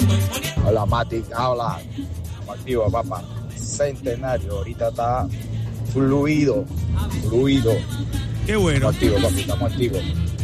Hola, Mati, habla. Estamos activos, papá. Centenario, ahorita está fluido. Qué bueno. Estamos activos, papi, estamos activos.